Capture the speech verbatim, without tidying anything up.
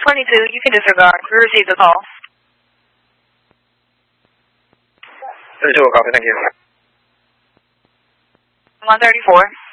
twenty-two, you can disregard. We received the call. thirty-two, copy, thank you. one thirty-four.